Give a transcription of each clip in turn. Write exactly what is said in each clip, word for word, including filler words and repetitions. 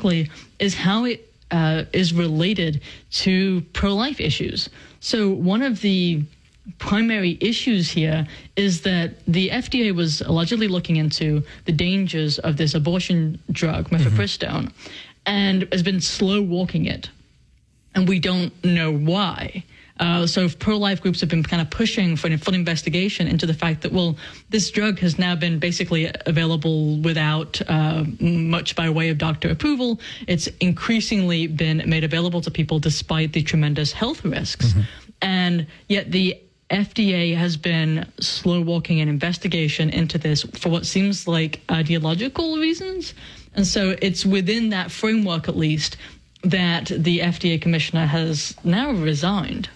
specifically is how it uh, is related to pro-life issues. So one of the primary issues here is that the F D A was allegedly looking into the dangers of this abortion drug, mifepristone, mm-hmm. and has been slow walking it. And we don't know why. Uh, so pro-life groups have been kind of pushing for an full investigation into the fact that, well, this drug has now been basically available without uh, much by way of doctor approval. It's increasingly been made available to people despite the tremendous health risks. Mm-hmm. And yet the F D A has been slow-walking an investigation into this for what seems like ideological reasons. And so it's within that framework, at least, that the F D A commissioner has now resigned.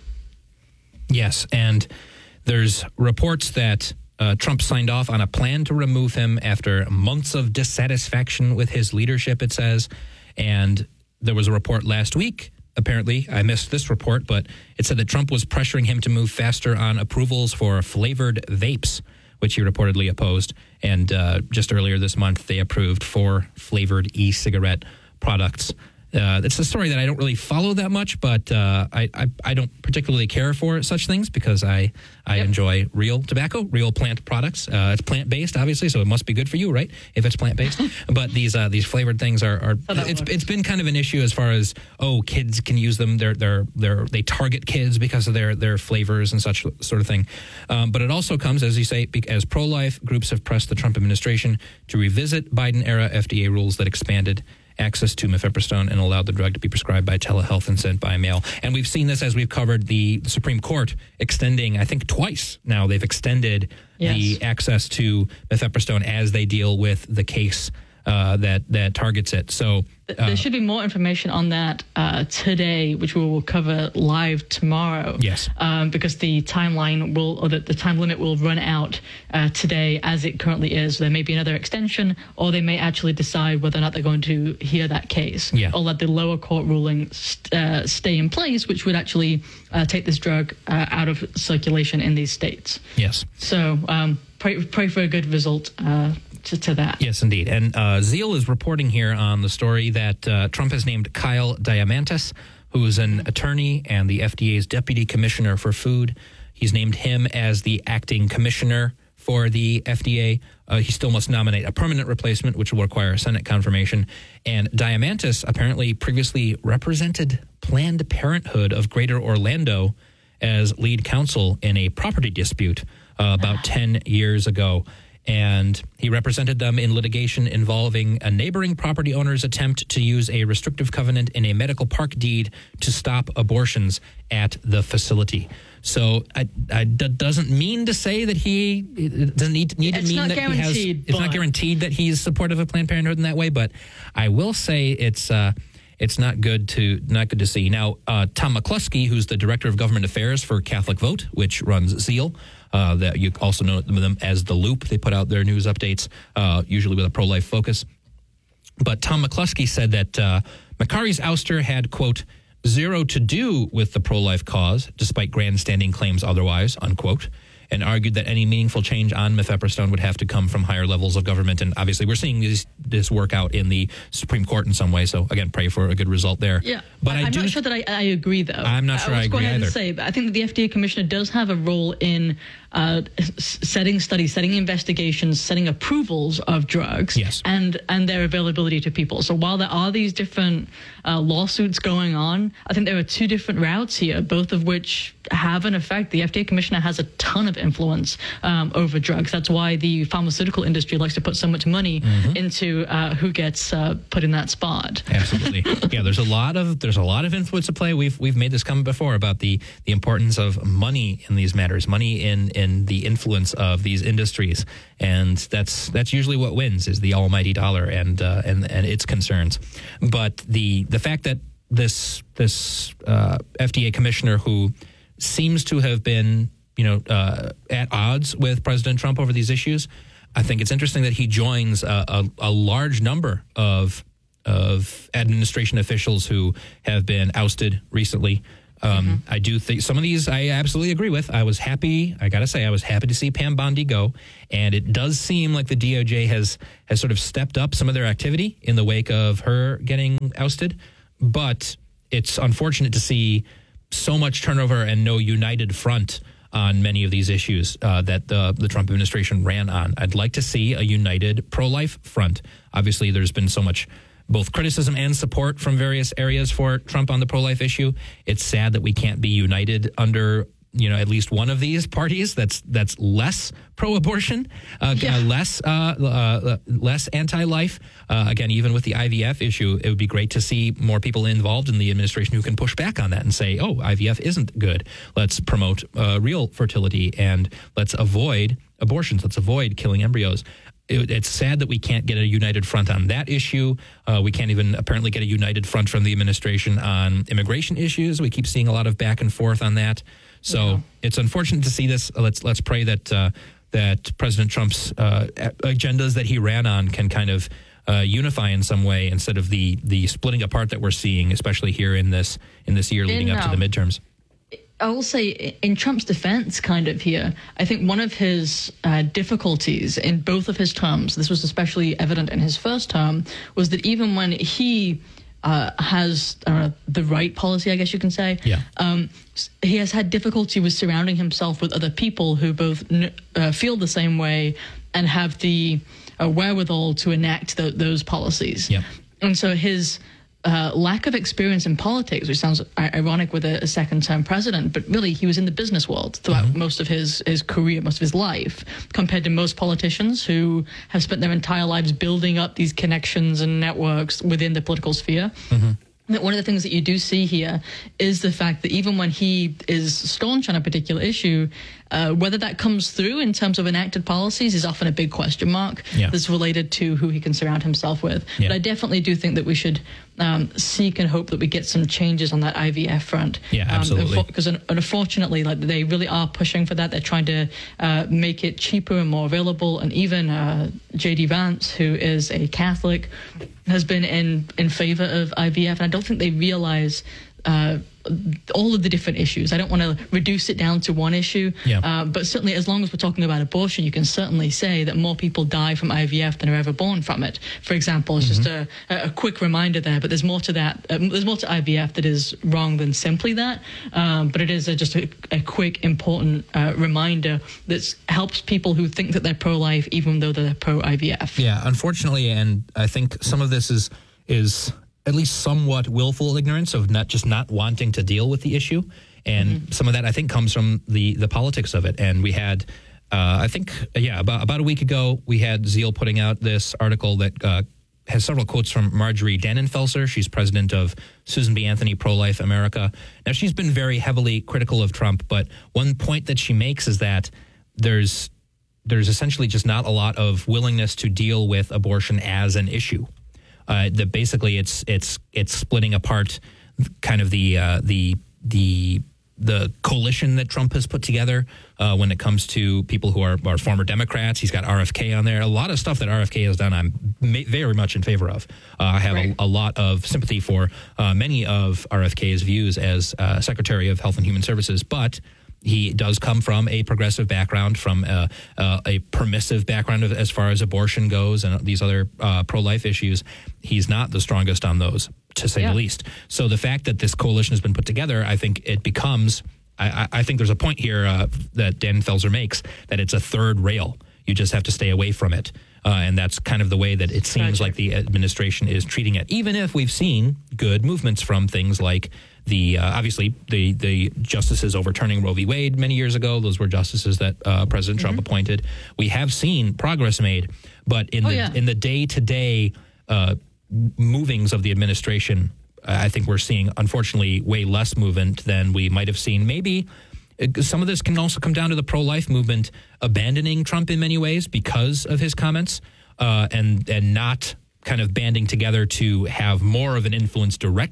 Yes, and there's reports that uh, Trump signed off on a plan to remove him after months of dissatisfaction with his leadership, it says. And there was a report last week. Apparently, I missed this report, but it said that Trump was pressuring him to move faster on approvals for flavored vapes, which he reportedly opposed. And uh, just earlier this month, they approved four flavored e-cigarette products. Uh, it's a story that I don't really follow that much, but uh, I, I I don't particularly care for such things because I, I yep. enjoy real tobacco, real plant products. Uh, it's plant-based, obviously, so it must be good for you, right, if it's plant-based. But these uh, these flavored things are, are it's it's been kind of an issue as far as, oh, kids can use them. They're they're they're they target kids because of their, their flavors and such sort of thing. Um, but it also comes, as you say, as pro-life groups have pressed the Trump administration to revisit Biden-era F D A rules that expanded access to mifepristone and allowed the drug to be prescribed by telehealth and sent by mail. And we've seen this as we've covered the Supreme Court extending, I think twice now, they've extended yes. the access to mifepristone as they deal with the case uh, that, that targets it. So uh, there should be more information on that uh, today, which we will cover live tomorrow. Yes. Um, because the timeline will, or the, the time limit will run out uh, today as it currently is. There may be another extension, or they may actually decide whether or not they're going to hear that case. Yeah. Or let the lower court ruling st- uh, stay in place, which would actually uh, take this drug uh, out of circulation in these states. Yes. So um, pray, pray for a good result uh, to, to that. Yes, indeed. And uh, Zeal is reporting here on the story that uh, Trump has named Kyle Diamantis, who is an attorney and the F D A's deputy commissioner for food. He's named him as the acting commissioner for the F D A. Uh, he still must nominate a permanent replacement, which will require Senate confirmation. And Diamantis apparently previously represented Planned Parenthood of Greater Orlando as lead counsel in a property dispute uh, about ten years ago. And he represented them in litigation involving a neighboring property owner's attempt to use a restrictive covenant in a medical park deed to stop abortions at the facility. So I, I, that doesn't mean to say that he it doesn't need, need to it's mean that he has. It's not guaranteed that he's supportive of Planned Parenthood in that way. But I will say it's uh, it's not good to not good to see. Now, uh, Tom McCluskey, who's the director of government affairs for Catholic Vote, which runs Zeal. Uh, that you also know them as The Loop. They put out their news updates, uh, usually with a pro-life focus. But Tom McCluskey said that uh, Makari's ouster had, quote, zero to do with the pro-life cause, despite grandstanding claims otherwise, unquote, and argued that any meaningful change on mifepristone would have to come from higher levels of government. And obviously we're seeing this, this work out in the Supreme Court in some way. So, again, pray for a good result there. Yeah, but I I'm do, not sure that I, I agree, though. I'm not sure I, I agree ahead either. And say, but I think that the F D A commissioner does have a role in uh, setting studies, setting investigations, setting approvals of drugs, yes. and, and their availability to people. So while there are these different uh, lawsuits going on, I think there are two different routes here, both of which have an effect. The F D A commissioner has a ton of influence um, over drugs. That's why the pharmaceutical industry likes to put so much money mm-hmm. into uh, who gets uh, put in that spot. Absolutely. Yeah, there's a lot of there's a lot of influence at play. We've we've made this comment before about the the importance of money in these matters, money in in the influence of these industries, and that's that's usually what wins is the almighty dollar and uh, and and its concerns. But the the fact that this this uh, F D A commissioner who seems to have been you know uh, at odds with President Trump over these issues, I think it's interesting that he joins a, a, a large number of of administration officials who have been ousted recently Um, Mm-hmm. I do think some of these I absolutely agree with. I was happy, I got to say, I was happy to see Pam Bondi go. And it does seem like the D O J has, has sort of stepped up some of their activity in the wake of her getting ousted. But it's unfortunate to see so much turnover and no united front on many of these issues uh, that the, the Trump administration ran on. I'd like to see a united pro-life front. Obviously, there's been so much both criticism and support from various areas for Trump on the pro-life issue. It's sad that we can't be united under, you know, at least one of these parties that's that's less pro-abortion, uh, Yeah. uh, less uh, uh, less anti-life. Uh, again, even with the I V F issue, it would be great to see more people involved in the administration who can push back on that and say, oh, I V F isn't good. Let's promote uh, real fertility and let's avoid abortions. Let's avoid killing embryos. It, it's sad that we can't get a united front on that issue. Uh, we can't even apparently get a united front from the administration on immigration issues. We keep seeing a lot of back and forth on that. So Yeah. it's unfortunate to see this. Let's let's pray that uh, that President Trump's uh, agendas that he ran on can kind of uh, unify in some way instead of the the splitting apart that we're seeing, especially here in this in this year leading In, up to the um, midterms. I will say, in Trump's defense, kind of here, I think one of his uh, difficulties in both of his terms, this was especially evident in his first term, was that even when he uh, has uh, the right policy, I guess you can say, Yeah. um, he has had difficulty with surrounding himself with other people who both uh, feel the same way and have the uh, wherewithal to enact th- those policies. Yeah. And so his uh, lack of experience in politics, which sounds i- ironic with a, a second-term president, but really he was in the business world throughout Mm-hmm. most of his, his career, most of his life, compared to most politicians who have spent their entire lives building up these connections and networks within the political sphere. Mm-hmm. That one of the things that you do see here is the fact that even when he is staunch on a particular issue, uh, whether that comes through in terms of enacted policies is often a big question mark Yeah. that's related to who he can surround himself with. Yeah. But I definitely do think that we should um, seek and hope that we get some changes on that I V F front. Yeah, absolutely. Because um, unfortunately, like they really are pushing for that. They're trying to uh, make it cheaper and more available. And even uh, J D Vance, who is a Catholic, has been in, in favor of I V F. And I don't think they realize uh, all of the different issues. I don't want to reduce it down to one issue. Yeah. Uh, but certainly, as long as we're talking about abortion, you can certainly say that more people die from I V F than are ever born from it. For example, it's just a, a quick reminder there. But there's more to that. Um, there's more to I V F that is wrong than simply that. Um, but it is a, just a, a quick, important uh, reminder that helps people who think that they're pro-life, even though they're pro-I V F. Yeah, unfortunately, and I think some of this is is at least somewhat willful ignorance of not just not wanting to deal with the issue, and mm-hmm. some of that I think comes from the the politics of it. And we had, uh, I think, yeah, about about a week ago, we had Zeal putting out this article that uh, has several quotes from Marjorie Dannenfelser. She's president of Susan B. Anthony Pro-Life America. Now, she's been very heavily critical of Trump, but one point that she makes is that there's there's essentially just not a lot of willingness to deal with abortion as an issue. Uh, that basically it's it's it's splitting apart kind of the uh, the the the coalition that Trump has put together uh, when it comes to people who are, are former Democrats. He's got R F K on there. A lot of stuff that R F K has done, I'm ma- very much in favor of. Uh, I have Right. a, a lot of sympathy for uh, many of R F K's views as uh, Secretary of Health and Human Services, but he does come from a progressive background, from a, uh, a permissive background of, as far as abortion goes and these other uh, pro-life issues. He's not the strongest on those, to say Yeah. the least. So the fact that this coalition has been put together, I think it becomes, I, I think there's a point here uh, that Dan Felser makes, that it's a third rail. You just have to stay away from it. Uh, and that's kind of the way that it seems Tragic. like the administration is treating it, even if we've seen good movements from things like the uh, obviously the the justices overturning Roe v. Wade many years ago. Those were justices that uh, President Trump Mm-hmm. appointed. We have seen progress made, but in Oh, the yeah. in the day to day movings of the administration, I think we're seeing, unfortunately, way less movement than we might have seen. Maybe uh, some of this can also come down to the pro-life movement abandoning Trump in many ways because of his comments, uh, and and not kind of banding together to have more of an influence directly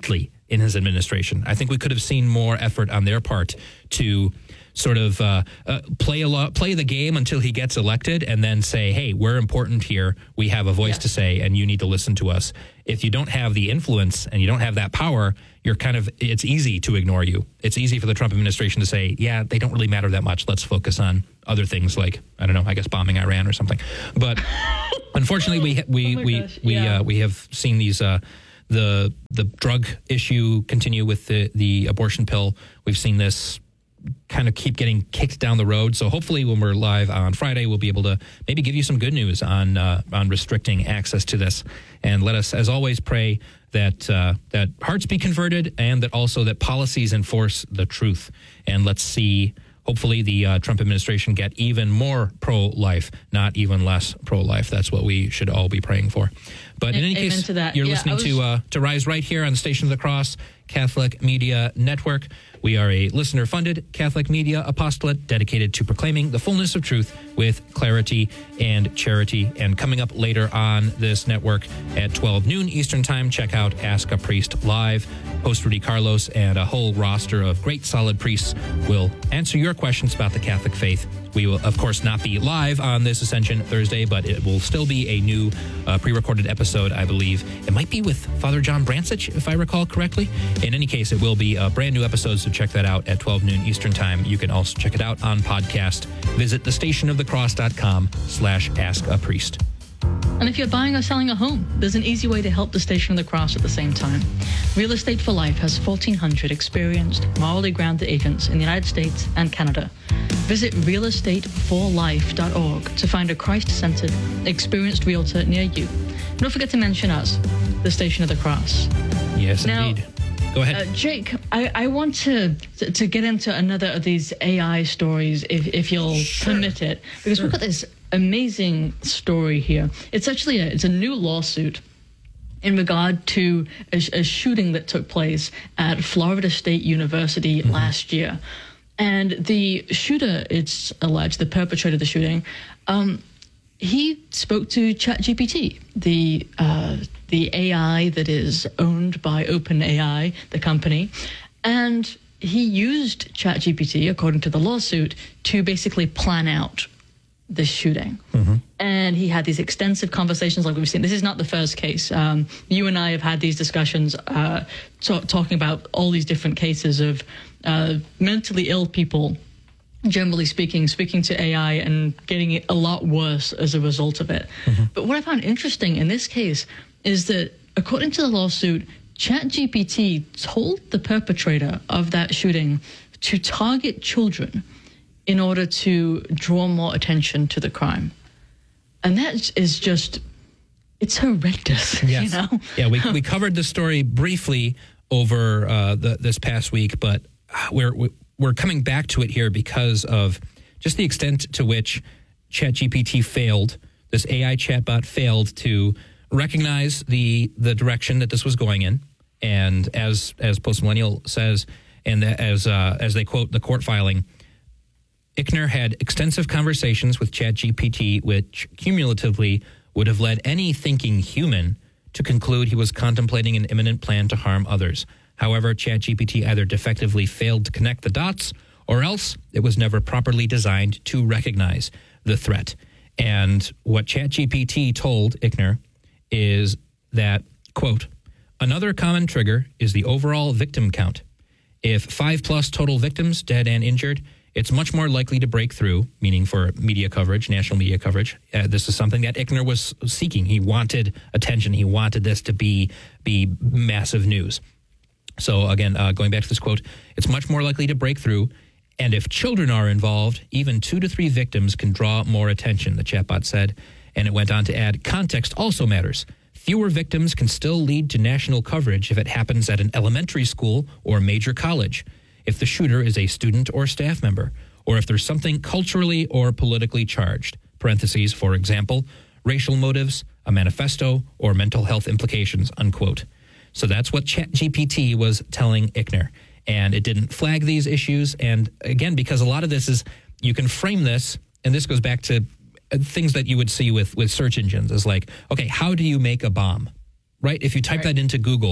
in his administration. I think we could have seen more effort on their part to sort of uh, uh, play a lo- play the game until he gets elected and then say, hey, we're important here. We have a voice yeah. to say, and you need to listen to us. If you don't have the influence and you don't have that power, you're kind of, it's easy to ignore you. It's easy for the Trump administration to say, yeah, they don't really matter that much. Let's focus on other things like, I don't know, I guess bombing Iran or something. But unfortunately, we we oh we gosh, we yeah. uh, we have seen these uh, the the drug issue continue with the the abortion pill. We've seen this kind of keep getting kicked down the road. So hopefully when we're live on Friday, we'll be able to maybe give you some good news on uh, on restricting access to this. And let us, as always, pray that uh, that hearts be converted and that also that policies enforce the truth. And let's see, hopefully the uh, Trump administration get even more pro-life, not even less pro-life. That's what we should all be praying for. But in any Amen case, to that. you're Yeah, listening was... to uh, to Rise right here on the Station of the Cross Catholic Media Network. We are a listener-funded Catholic media apostolate dedicated to proclaiming the fullness of truth with clarity and charity. And coming up later on this network at twelve noon Eastern Time, check out Ask a Priest Live. Host Rudy Carlos and a whole roster of great solid priests will answer your questions about the Catholic faith. We will, of course, not be live on this Ascension Thursday, but it will still be a new uh, pre-recorded episode, I believe. It might be with Father John Brancich, if I recall correctly. In any case, it will be a brand new episode, so check that out at twelve noon Eastern Time. You can also check it out on podcast. Visit thestationofthecross.com slash ask a priest. And if you're buying or selling a home, there's an easy way to help the Station of the Cross at the same time. Real Estate for Life has fourteen hundred experienced, morally grounded agents in the United States and Canada. Visit real estate for life dot org to find a Christ-centered, experienced realtor near you. And don't forget to mention us, the Station of the Cross. Yes, now, indeed. Go ahead. Uh, Jake, I, I want to, to to get into another of these A I stories, if, if you'll Sure. permit it, because Sure. we've got this amazing story here. It's actually a, it's a new lawsuit in regard to a, a shooting that took place at Florida State University mm-hmm. last year. And the shooter, it's alleged, the perpetrator of the shooting, um, he spoke to ChatGPT, the uh, the A I that is owned by OpenAI, the company, and he used ChatGPT, according to the lawsuit, to basically plan out the shooting. Mm-hmm. And he had these extensive conversations like we've seen. This is not the first case. Um, you and I have had these discussions uh, t- talking about all these different cases of uh, mentally ill people, generally speaking, speaking to A I and getting it a lot worse as a result of it. Mm-hmm. But what I found interesting in this case is that, according to the lawsuit, ChatGPT told the perpetrator of that shooting to target children in order to draw more attention to the crime. And that is just, it's horrendous, yes. you know? Yeah, we we covered the story briefly over uh, the, this past week, but we're we're coming back to it here because of just the extent to which ChatGPT failed, this A I chatbot failed to recognize the the direction that this was going in. And as as Postmillennial says, and as uh, as they quote the court filing, Ichner had extensive conversations with ChatGPT, which cumulatively would have led any thinking human to conclude he was contemplating an imminent plan to harm others. However, ChatGPT either defectively failed to connect the dots, or else it was never properly designed to recognize the threat. And what ChatGPT told Ichner is that, quote, another common trigger is the overall victim count. If five plus total victims, dead and injured, it's much more likely to break through, meaning for media coverage, national media coverage. Uh, this is something that Ichner was seeking. He wanted attention. He wanted this to be be massive news. So again, uh, going back to this quote, it's much more likely to break through. And if children are involved, even two to three victims can draw more attention, the chatbot said. And it went on to add, context also matters. Fewer victims can still lead to national coverage if it happens at an elementary school or major college, if the shooter is a student or staff member, or if there's something culturally or politically charged, parentheses, for example, racial motives, a manifesto, or mental health implications, unquote. So that's what ChatGPT was telling Ichner. And it didn't flag these issues. And again, because a lot of this is, you can frame this, and this goes back to things that you would see with, with search engines, is like, okay, how do you make a bomb? Right? If you type right. that into Google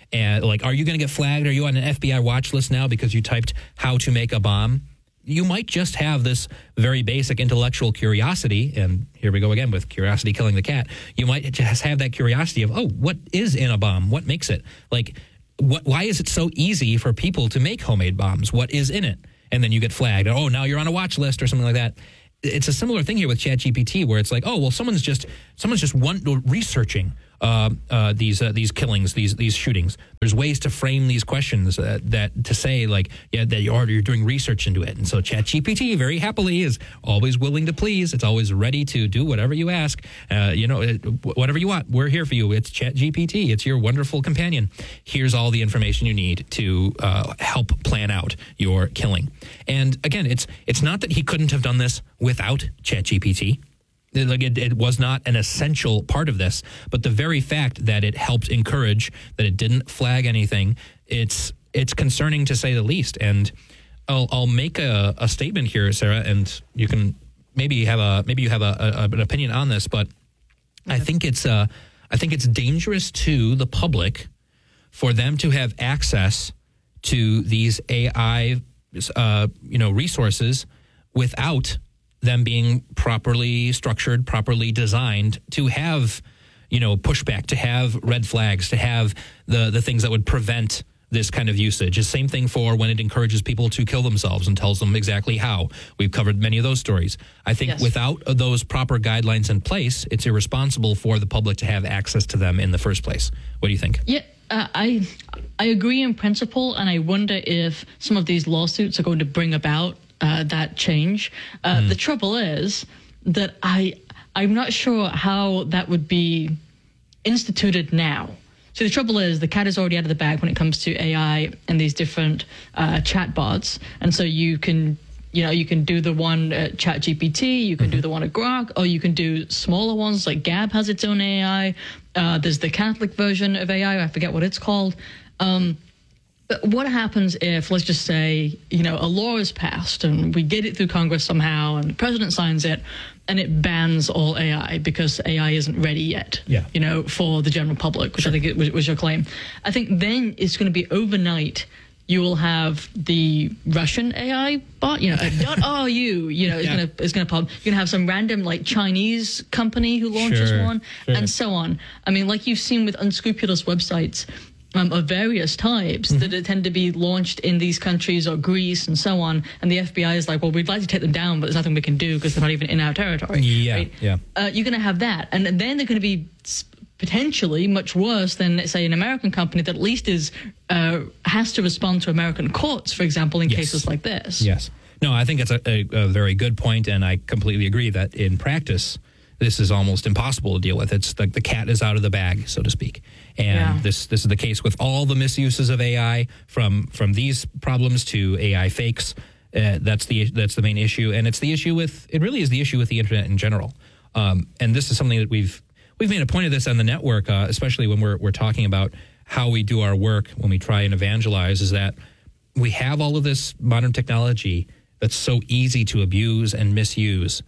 And like, are you going to get flagged? Are you on an F B I watch list now because you typed how to make a bomb? You might just have this very basic intellectual curiosity, and here we go again with curiosity killing the cat. You might just have that curiosity of, oh, what is in a bomb? What makes it? Like, what? Why is it so easy for people to make homemade bombs? What is in it? And then you get flagged. Oh, now you're on a watch list or something like that. It's a similar thing here with ChatGPT, where it's like, oh, well, someone's just someone's just one, researching uh, uh, these uh, these killings, these these shootings. There's ways to frame these questions uh, that to say like, yeah, that you're you're doing research into it. And so ChatGPT very happily is always willing to please. It's always ready to do whatever you ask. Uh, you know, it, whatever you want, we're here for you. It's ChatGPT. It's your wonderful companion. Here's all the information you need to uh, help plan out your killing. And again, it's it's not that he couldn't have done this without ChatGPT. Like it, it was not an essential part of this, but the very fact that it helped encourage, that it didn't flag anything, it's it's concerning to say the least. And I'll I'll make a, a statement here, Sarah, and you can maybe have a maybe you have a, a an opinion on this, but okay. I think it's uh I think it's dangerous to the public for them to have access to these A I uh, you know resources without them being properly structured, properly designed to have, you know, pushback, to have red flags, to have the, the things that would prevent this kind of usage. The same thing for when it encourages people to kill themselves and tells them exactly how. We've covered many of those stories. I think yes. without those proper guidelines in place, it's irresponsible for the public to have access to them in the first place. What do you think? Yeah, uh, I I agree in principle, and I wonder if some of these lawsuits are going to bring about Uh, that change. Uh, mm. The trouble is that I, I'm not sure how that would be instituted now. So the trouble is the cat is already out of the bag when it comes to A I and these different uh, chatbots. And so you can, you know, you can do the one at ChatGPT, you can mm-hmm. do the one at Grok, or you can do smaller ones like Gab has its own A I. Uh, there's the Catholic version of A I. I forget what it's called. Um, But what happens if, let's just say, you know, a law is passed and we get it through Congress somehow and the president signs it and it bans all A I because A I isn't ready yet, yeah. you know, for the general public, which sure. I think it was, was your claim. I think then it's going to be overnight. You will have the Russian A I bot, you know, a .ru, you know, is yeah. going to is going to pop. You're going to have some random like Chinese company who launches sure. one, sure. and so on. I mean, like you've seen with unscrupulous websites. Um, of various types mm-hmm. that tend to be launched in these countries or Greece and so on. And the F B I is like, well, we'd like to take them down, but there's nothing we can do because they're not even in our territory. Yeah, right? yeah. Uh, you're going to have that. And then they're going to be potentially much worse than, say, an American company that at least is uh, has to respond to American courts, for example, in yes. cases like this. Yes. No, I think it's a, a, a very good point, and I completely agree that in practice, this is almost impossible to deal with. It's like the cat is out of the bag, so to speak. And yeah. this this is the case with all the misuses of A I, from from these problems to A I fakes. Uh, that's the that's the main issue, and it's the issue with it really is the issue with the internet in general. Um, and this is something that we've we've made a point of this on the network, uh, especially when we're we're talking about how we do our work when we try and evangelize. Is that we have all of this modern technology that's so easy to abuse and misuse.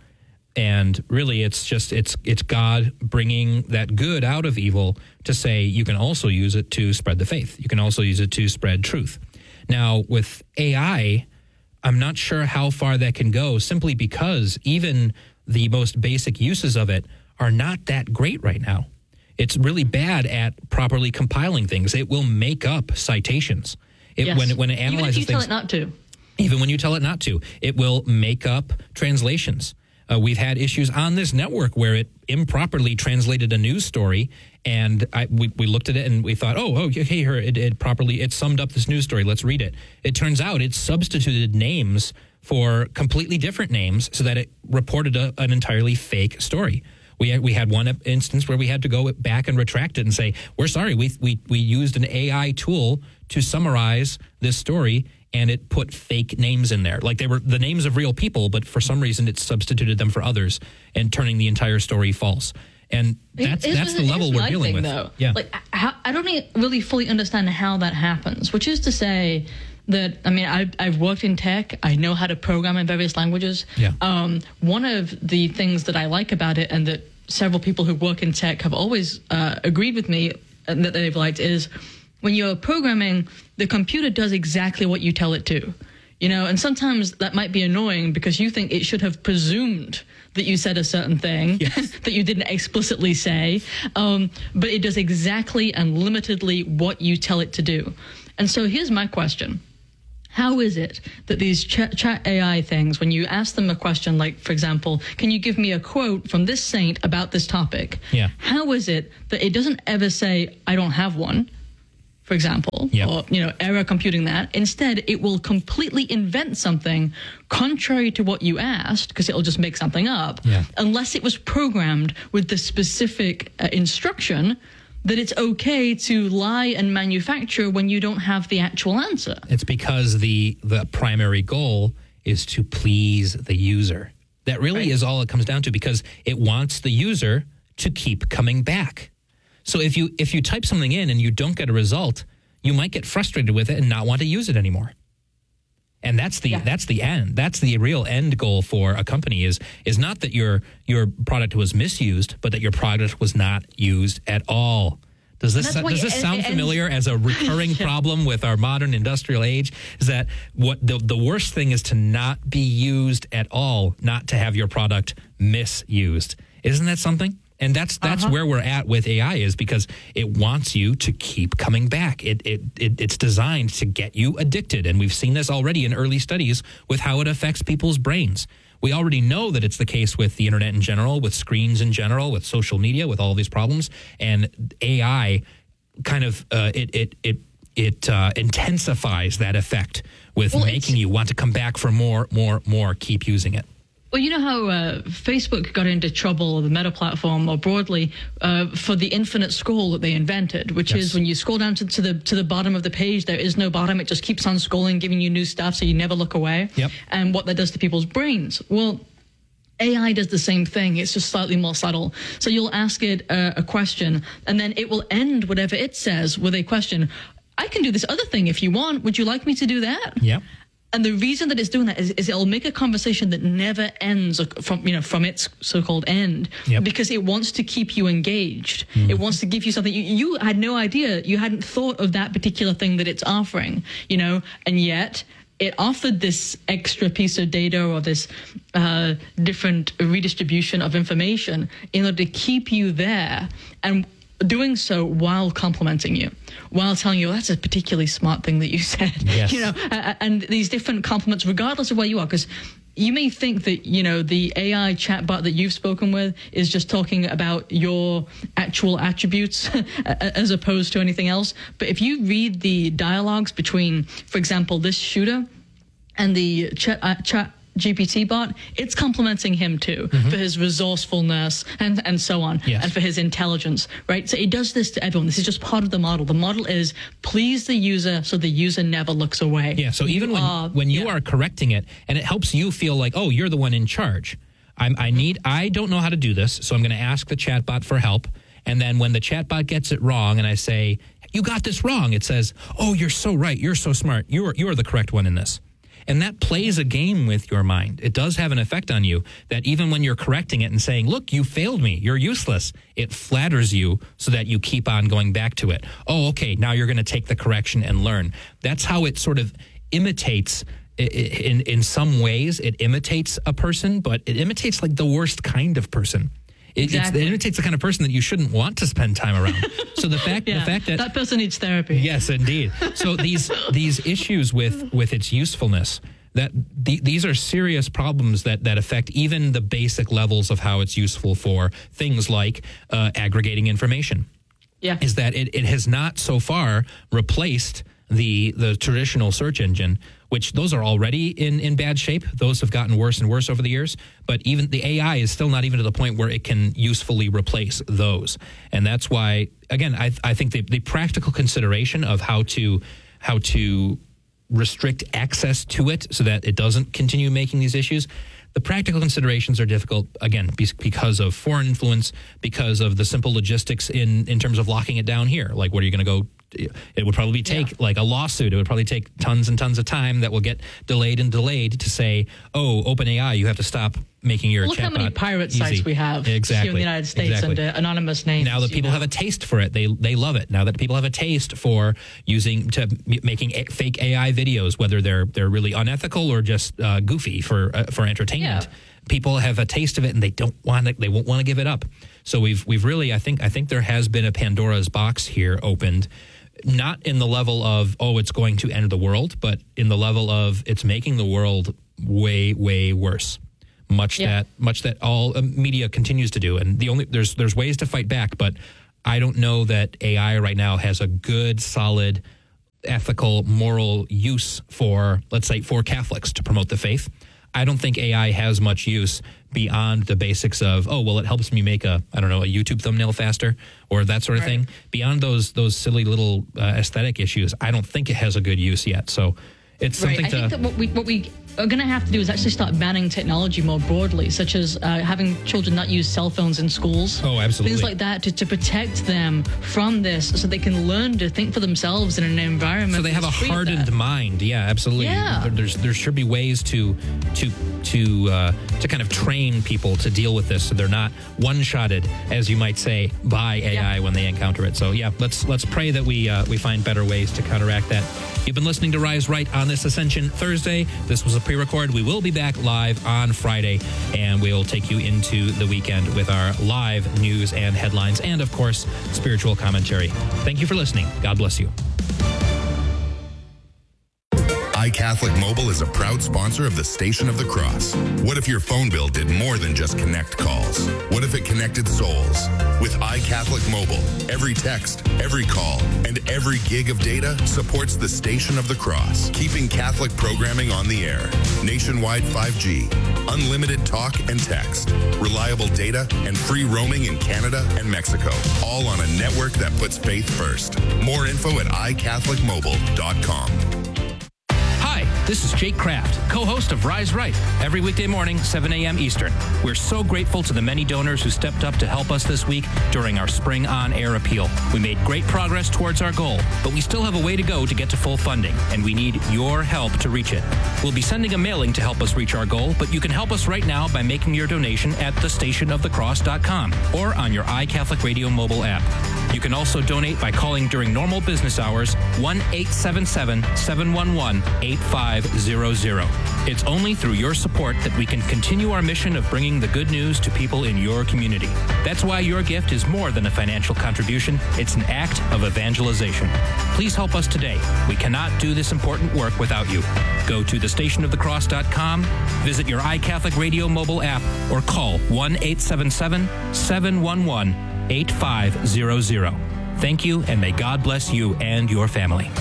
And really, it's just it's it's God bringing that good out of evil to say you can also use it to spread the faith. You can also use it to spread truth. Now, with A I, I'm not sure how far that can go, simply because even the most basic uses of it are not that great right now. It's really bad at properly compiling things. It will make up citations. It, yes. when, it, when it analyzes Even if you things, tell it not to. Even when you tell it not to, it will make up translations. Uh, we've had issues on this network where it improperly translated a news story, and I, we, we looked at it and we thought, oh, oh, okay, here it, it properly it summed up this news story. Let's read it. It turns out it substituted names for completely different names so that it reported a, an entirely fake story. We had, we had one instance where we had to go back and retract it and say, we're sorry, we we we used an A I tool to summarize this story, and it put fake names in there. Like they were the names of real people, but for some reason it substituted them for others and turning the entire story false. And that's it, that's the level we're dealing thing, with. Though. Yeah. Like how, I don't really fully understand how that happens, which is to say that, I mean, I've, I've worked in tech. I know how to program in various languages. Yeah. Um, one of the things that I like about it, and that several people who work in tech have always uh, agreed with me and that they've liked, is when you're programming, the computer does exactly what you tell it to. You know, and sometimes that might be annoying because you think it should have presumed that you said a certain thing yes. that you didn't explicitly say, um, but it does exactly and limitedly what you tell it to do. And so here's my question. How is it that these chat, chat A I things, when you ask them a question like, for example, can you give me a quote from this saint about this topic? Yeah. How is it that it doesn't ever say, I don't have one, for example, yep. or, you know, error computing that. Instead, it will completely invent something contrary to what you asked, because it'll just make something up, yeah. unless it was programmed with the specific uh, instruction that it's okay to lie and manufacture when you don't have the actual answer. It's because the the primary goal is to please the user. That really right. is all it comes down to, because it wants the user to keep coming back. So if you if you type something in and you don't get a result, you might get frustrated with it and not want to use it anymore. And that's the yeah. that's the end. That's the real end goal for a company is is not that your your product was misused, but that your product was not used at all. Does this does this sound familiar as a recurring yeah. problem with our modern industrial age? Is that what the the worst thing is to not be used at all, not to have your product misused. Isn't that something? And that's that's uh-huh. where we're at with A I, is because it wants you to keep coming back. It, it it it's designed to get you addicted. And we've seen this already in early studies with how it affects people's brains. We already know that it's the case with the internet in general, with screens in general, with social media, with all these problems. And A I kind of uh, it it it it uh, intensifies that effect with well, making you want to come back for more, more, more. Keep using it. Well, you know how uh, Facebook got into trouble, or the Meta platform more broadly, uh, for the infinite scroll that they invented, which yes. is when you scroll down to, to the to the bottom of the page, there is no bottom. It just keeps on scrolling, giving you new stuff, so you never look away. Yep. And what that does to people's brains. Well, A I does the same thing. It's just slightly more subtle. So you'll ask it uh, a question, and then it will end whatever it says with a question. I can do this other thing if you want. Would you like me to do that? Yeah. And the reason that it's doing that is, is it'll make a conversation that never ends from, you know, from its so-called end, yep. because it wants to keep you engaged. Mm-hmm. It wants to give you something. You, you had no idea. You hadn't thought of that particular thing that it's offering, you know, and yet it offered this extra piece of data or this uh, different redistribution of information in order to keep you there, and doing so while complimenting you, while telling you, oh, that's a particularly smart thing that you said. Yes. You know, uh, and these different compliments, regardless of where you are, because you may think that, you know, the A I chatbot that you've spoken with is just talking about your actual attributes as opposed to anything else. But if you read the dialogues between, for example, this shooter and the chat, uh, chat G P T bot, it's complimenting him too, mm-hmm. for his resourcefulness and, and so on, yes. and for his intelligence, right? So it does this to everyone. This is just part of the model. The model is please the user so the user never looks away. Yeah, so even when, uh, when you yeah. are correcting it, and it helps you feel like, oh, you're the one in charge. I'm, I need, I don't know how to do this, so I'm going to ask the chatbot for help. And then when the chatbot gets it wrong and I say, you got this wrong, it says, oh, you're so right. You're so smart. You're, you're the correct one in this. And that plays a game with your mind. It does have an effect on you that even when you're correcting it and saying, look, you failed me, you're useless, it flatters you so that you keep on going back to it. Oh, okay, now you're going to take the correction and learn. That's how it sort of imitates, in, in some ways, it imitates a person, but it imitates like the worst kind of person. It, exactly. it imitates the kind of person that you shouldn't want to spend time around. So the fact, yeah, the fact that that person needs therapy. Yes, indeed. So these these issues with with its usefulness, that the, these are serious problems that that affect even the basic levels of how it's useful for things like uh, aggregating information. Yeah, is that it, it has not so far replaced the the traditional search engine, which those are already in, in bad shape. Those have gotten worse and worse over the years. But even the A I is still not even to the point where it can usefully replace those. And that's why, again, I, I think the, the practical consideration of how to how to restrict access to it so that it doesn't continue making these issues, the practical considerations are difficult, again, because of foreign influence, because of the simple logistics in, in terms of locking it down here. Like, what are you going to go it would probably take Yeah. like a lawsuit. It would probably take tons and tons of time that will get delayed and delayed to say, oh, OpenAI, you have to stop making your Look chatbot how many pirate easy. sites we have exactly. here in the United States exactly. under anonymous names. Now that you people know. have a taste for it, they they love it. Now that people have a taste for using to m- making a, fake A I videos, whether they're they're really unethical or just uh, goofy for uh, for entertainment, Yeah. people have a taste of it and they don't want to. They won't want to give it up. So we've we've really, I think I think there has been a Pandora's box here opened. Not in the level of, oh, it's going to end the world, but in the level of it's making the world way, way worse. Much Yeah. that much that all uh, media continues to do. And the only there's there's ways to fight back, but I don't know that A I right now has a good, solid, ethical, moral use for, let's say, for Catholics to promote the faith. I don't think A I has much use beyond the basics of, oh, well, it helps me make a, I don't know, a YouTube thumbnail faster or that sort of Right. thing. Beyond those those silly little uh, aesthetic issues, I don't think it has a good use yet. So it's Right. something I to... think that what we what we are going to have to do is actually start banning technology more broadly, such as uh, having children not use cell phones in schools. Oh, absolutely. Things like that to, to protect them from this, so they can learn to think for themselves in an environment. So they have a that's free of hardened that. mind. Yeah, absolutely. Yeah. There, there's there should be ways to to to uh, to kind of train people to deal with this, so they're not one-shotted, as you might say, by A I Yeah. when they encounter it. So yeah, let's let's pray that we uh, we find better ways to counteract that. You've been listening to Rise Right on this Ascension Thursday. This was a pre-record. We will be back live on Friday, and we'll take you into the weekend with our live news and headlines, and of course, spiritual commentary. Thank you for listening. God bless you. iCatholic Mobile is a proud sponsor of the Station of the Cross. What if your phone bill did more than just connect calls? What if it connected souls? With iCatholic Mobile, every text, every call, and every gig of data supports the Station of the Cross, keeping Catholic programming on the air. Nationwide five G, unlimited talk and text, reliable data, and free roaming in Canada and Mexico, all on a network that puts faith first. More info at i catholic mobile dot com. Hi, this is Jake Kraft, co-host of Rise Right, every weekday morning, seven a.m. Eastern. We're so grateful to the many donors who stepped up to help us this week during our Spring On Air appeal. We made great progress towards our goal, but we still have a way to go to get to full funding, and we need your help to reach it. We'll be sending a mailing to help us reach our goal, but you can help us right now by making your donation at the station of the cross dot com or on your iCatholic Radio mobile app. You can also donate by calling during normal business hours, one eight seven seven, seven one one, eight five zero zero. It's only through your support that we can continue our mission of bringing the good news to people in your community. That's why your gift is more than a financial contribution. It's an act of evangelization. Please help us today. We cannot do this important work without you. Go to the station of the cross dot com, visit your iCatholic Radio mobile app, or call one eight seven seven, seven one one, eight five zero zero. Thank you, and may God bless you and your family.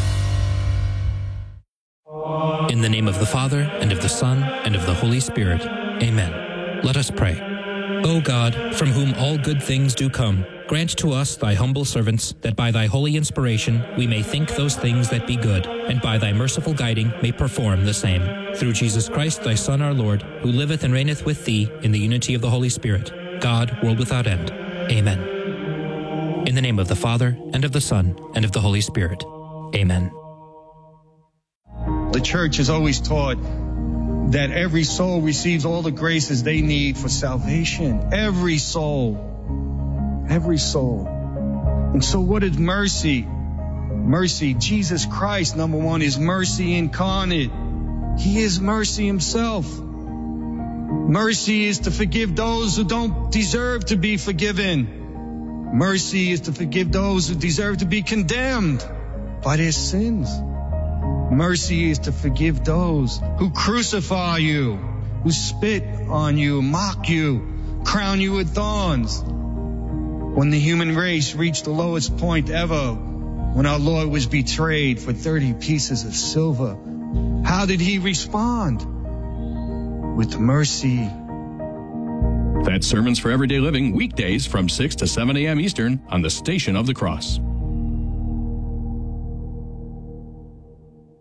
In the name of the Father, and of the Son, and of the Holy Spirit. Amen. Let us pray. O God, from whom all good things do come, grant to us, thy humble servants, that by thy holy inspiration we may think those things that be good, and by thy merciful guiding may perform the same. Through Jesus Christ, thy Son, our Lord, who liveth and reigneth with thee in the unity of the Holy Spirit, God, world without end. Amen. In the name of the Father, and of the Son, and of the Holy Spirit. Amen. The church has always taught that every soul receives all the graces they need for salvation. Every soul. Every soul. And so what is mercy? Mercy, Jesus Christ, number one, is mercy incarnate. He is mercy himself. Mercy is to forgive those who don't deserve to be forgiven. Mercy is to forgive those who deserve to be condemned by their sins. Mercy is to forgive those who crucify you, who spit on you, mock you, crown you with thorns. When the human race reached the lowest point ever, when our Lord was betrayed for thirty pieces of silver, how did he respond? With mercy. That's Sermons for Everyday Living, weekdays from six to seven a.m. Eastern on the Station of the Cross.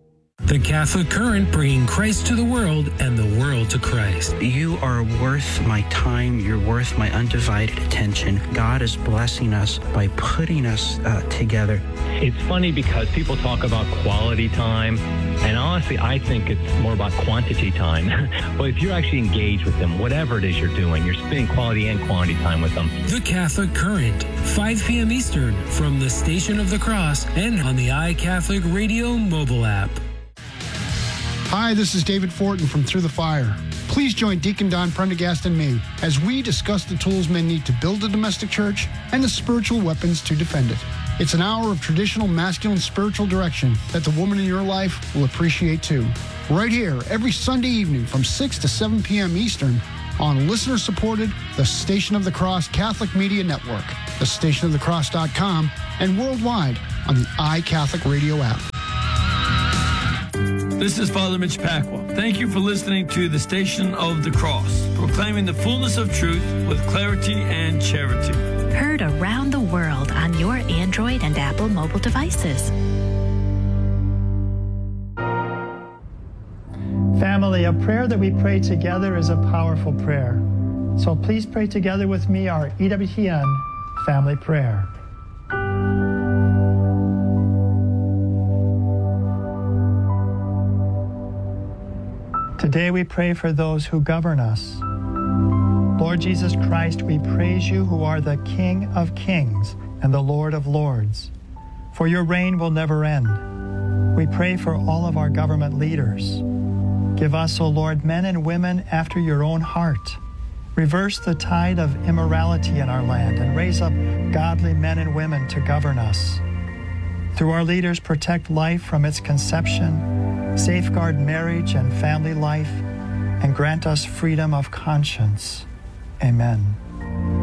The Catholic Current, bringing Christ to the world and the world to Christ. You are worth my time. You're worth my undivided attention. God is blessing us by putting us uh, together. It's funny because people talk about quality time, and honestly, I think it's more about quantity time. But if you're actually engaged with them, whatever it is you're doing, you're spending quality and quantity time with them. The Catholic Current, five p.m. Eastern, from the Station of the Cross and on the iCatholic Radio mobile app. Hi, this is David Fortin from Through the Fire. Please join Deacon Don Prendergast and me as we discuss the tools men need to build a domestic church and the spiritual weapons to defend it. It's an hour of traditional masculine spiritual direction that the woman in your life will appreciate too. Right here, every Sunday evening from six to seven p.m. Eastern on listener-supported The Station of the Cross Catholic Media Network, the station of the cross dot com, and worldwide on the iCatholic Radio app. This is Father Mitch Pacwa. Thank you for listening to the Station of the Cross, proclaiming the fullness of truth with clarity and charity. Heard around the world on your Android and Apple mobile devices. Family, a prayer that we pray together is a powerful prayer. So please pray together with me our E W T N family prayer. Today we pray for those who govern us. Lord Jesus Christ, we praise you who are the King of kings and the Lord of lords, for your reign will never end. We pray for all of our government leaders. Give us, O Lord, men and women after your own heart. Reverse the tide of immorality in our land and raise up godly men and women to govern us. Through our leaders, protect life from its conception, safeguard marriage and family life, and grant us freedom of conscience. Amen.